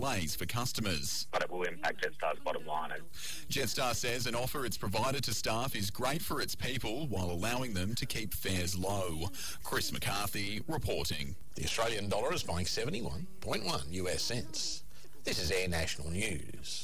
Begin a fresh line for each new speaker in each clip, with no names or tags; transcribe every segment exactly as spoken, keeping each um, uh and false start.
ways for customers.
But it will impact Jetstar's bottom line.
Jetstar says an offer it's provided to staff is great for its people while allowing them to keep fares low. Chris McCarthy reporting.
The Australian dollar is buying seventy-one point one U S cents. This is Air National News.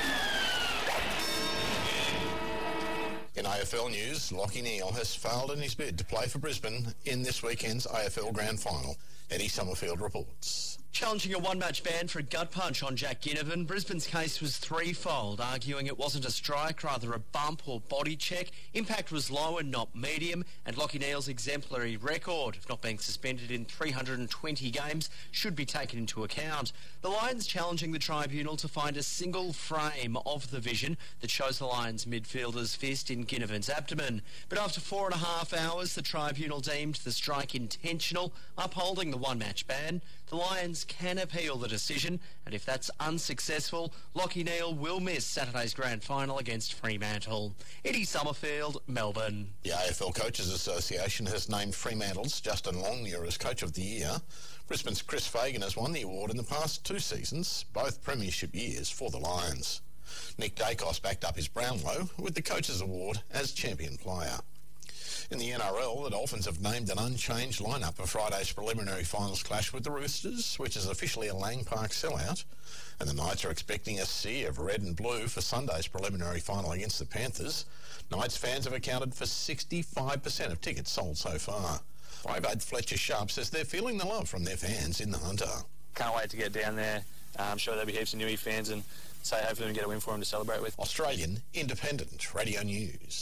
In A F L news, Lachie Neale has failed in his bid to play for Brisbane in this weekend's A F L Grand Final. Eddie Summerfield reports.
Challenging a one-match ban for a gut punch on Jack Ginnivan, Brisbane's case was threefold, arguing it wasn't a strike, rather a bump or body check. Impact was low and not medium, and Lachie Neale's exemplary record of not being suspended in three hundred twenty games should be taken into account. The Lions challenging the tribunal to find a single frame of the vision that shows the Lions midfielder's fist in Ginnivan's abdomen. But after four and a half hours, the tribunal deemed the strike intentional, upholding the one-match ban. The Lions can appeal the decision, and if that's unsuccessful, Lachie Neale will miss Saturday's grand final against Fremantle. Eddie Summerfield, Melbourne.
The A F L Coaches Association has named Fremantle's Justin Longmuir as Coach of the Year. Brisbane's Chris Fagan has won the award in the past two seasons, both premiership years for the Lions. Nick Dacos backed up his Brownlow with the Coaches Award as champion player. In the N R L, the Dolphins have named an unchanged lineup for Friday's preliminary finals clash with the Roosters, which is officially a Lang Park sellout, and the Knights are expecting a sea of red and blue for Sunday's preliminary final against the Panthers. Knights fans have accounted for sixty-five percent of tickets sold so far. five eight Fletcher Sharp says they're feeling the love from their fans in the Hunter.
Can't wait to get down there. Uh, I'm sure there'll be heaps of Newey fans, and so hopefully we can get a win for them to celebrate with.
Australian Independent Radio News.